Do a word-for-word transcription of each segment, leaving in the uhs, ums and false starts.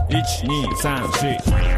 一二三四。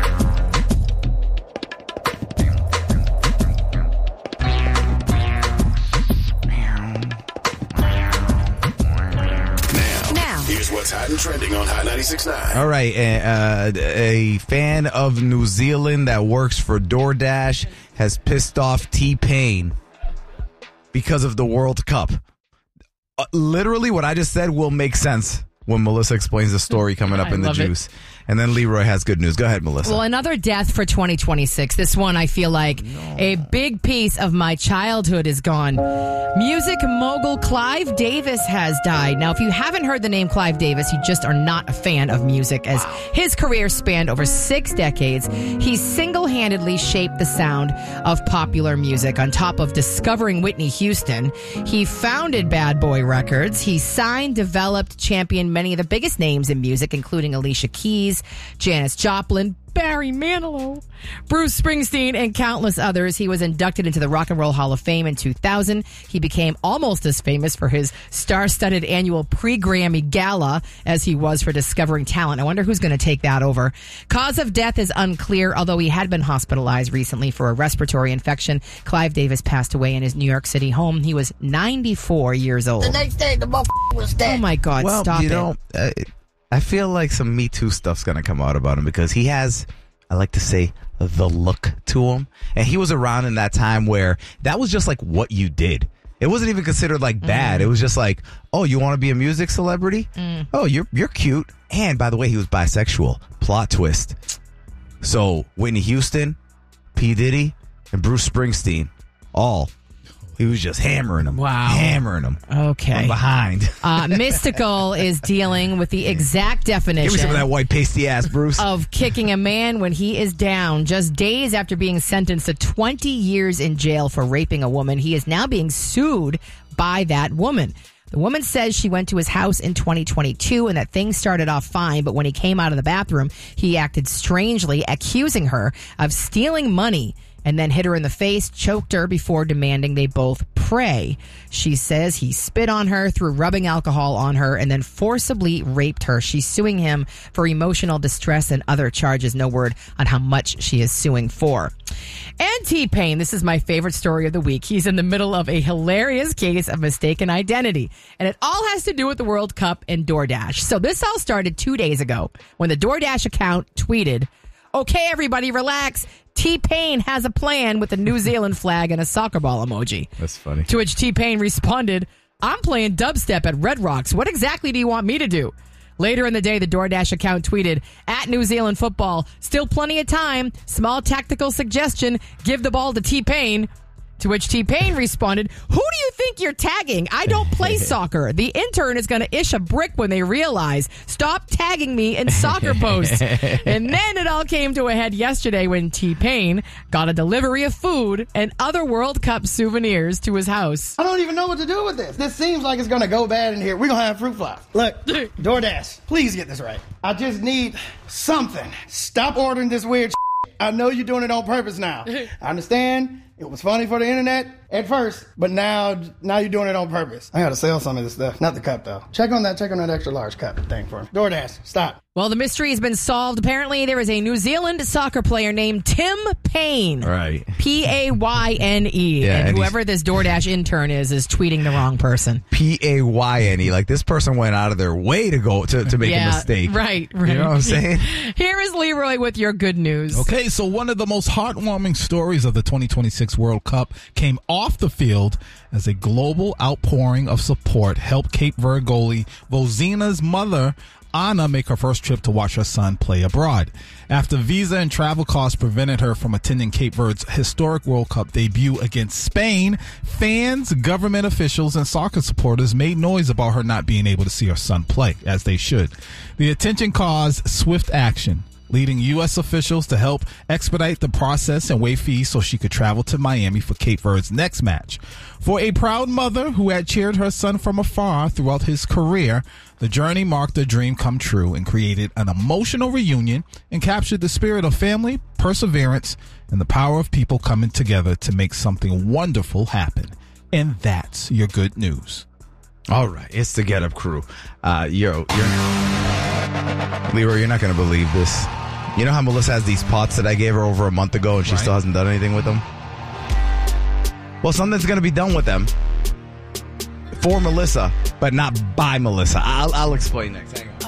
Here's what's hot and trending on Hot ninety-six point nine. All right, uh, a fan of New Zealand that works for DoorDash has pissed off T-Pain because of the World Cup. Uh, literally, what I just said will make sense when Melissa explains the story coming up I in the juice. It. And then Leroy has good news. Go ahead, Melissa. Well, another death for twenty twenty-six. This one, I feel like no. a big piece of my childhood is gone. Music mogul Clive Davis has died. Now, if you haven't heard the name Clive Davis, you just are not a fan of music, as wow. his career spanned over six decades. He single-handedly shaped the sound of popular music. On top of discovering Whitney Houston, he founded Bad Boy Records. He signed, developed, championed many of the biggest names in music, including Alicia Keys, Janis Joplin, Barry Manilow, Bruce Springsteen, and countless others. He was inducted into the Rock and Roll Hall of Fame in two thousand. He became almost as famous for his star-studded annual pre-Grammy Gala as he was for discovering talent. I wonder who's going to take that over. Cause of death is unclear, although he had been hospitalized recently for a respiratory infection. Clive Davis passed away in his New York City home. He was ninety-four years old. The next day, the motherfucker was dead. Oh, my God, well, stop you it. Know, uh, I feel like some Me Too stuff's going to come out about him because he has, I like to say, the look to him. And he was around in that time where that was just like what you did. It wasn't even considered like bad. Mm. It was just like, oh, you want to be a music celebrity? Mm. Oh, you're you're cute. And by the way, he was bisexual. Plot twist. So Whitney Houston, P. Diddy, and Bruce Springsteen, all. He was just hammering them. Wow. Hammering them. Okay. From behind. uh, Mystical is dealing with the exact definition. Give me some of that white pasty ass, Bruce. Of kicking a man when he is down. Just days after being sentenced to twenty years in jail for raping a woman, he is now being sued by that woman. The woman says she went to his house in twenty twenty-two and that things started off fine, but when he came out of the bathroom, he acted strangely, accusing her of stealing money and then hit her in the face, choked her before demanding they both pray. She says he spit on her, threw rubbing alcohol on her, and then forcibly raped her. She's suing him for emotional distress and other charges. No word on how much she is suing for. And T-Pain, this is my favorite story of the week. He's in the middle of a hilarious case of mistaken identity. And it all has to do with the World Cup and DoorDash. So this all started two days ago when the DoorDash account tweeted, "Okay, everybody, relax. T-Pain has a plan," with a New Zealand flag and a soccer ball emoji. That's funny. To which T-Pain responded, "I'm playing dubstep at Red Rocks. What exactly do you want me to do?" Later in the day, the DoorDash account tweeted, "At New Zealand football, still plenty of time. Small tactical suggestion, give the ball to T-Pain." To which T-Pain responded, "Who do you think you're tagging? I don't play soccer. The intern is going to ish a brick when they realize. Stop tagging me in soccer posts." And then it all came to a head yesterday when T-Pain got a delivery of food and other World Cup souvenirs to his house. I don't even know what to do with this. This seems like it's going to go bad in here. We're going to have fruit flies. Look, DoorDash, please get this right. I just need something. Stop ordering this weird shit. I know you're doing it on purpose now. I understand. It was funny for the internet at first, but now now you're doing it on purpose. I gotta sell some of this stuff. Not the cup, though. Check on that. Check on that extra large cup thing for me. DoorDash, stop. Well, the mystery has been solved. Apparently, there is a New Zealand soccer player named Tim Payne. Right. P A Y N E. Yeah, and and whoever this DoorDash intern is, is tweeting the wrong person. P A Y N E. Like, this person went out of their way to go to, to make yeah, a mistake. Right, right. You know what I'm saying? Here is Leroy with your good news. Okay, so one of the most heartwarming stories of the twenty twenty-six World Cup came off the field as a global outpouring of support helped Cape Verde goalie Vozina's mother, Anna, make her first trip to watch her son play abroad. After visa and travel costs prevented her from attending Cape Verde's historic World Cup debut against Spain, fans, government officials, and soccer supporters made noise about her not being able to see her son play, as they should. The attention caused swift action, leading U S officials to help expedite the process and waive fees so she could travel to Miami for Cape Verde's next match. For a proud mother who had cheered her son from afar throughout his career, the journey marked a dream come true and created an emotional reunion and captured the spirit of family, perseverance, and the power of people coming together to make something wonderful happen. And that's your good news. All right, it's the Get Up Crew. Uh, yo, you're... Leroy, you're not going to believe this. You know how Melissa has these pots that I gave her over a month ago and she Right. still hasn't done anything with them? Well, something's going to be done with them for Melissa, but not by Melissa. I'll, I'll explain next. Hang on.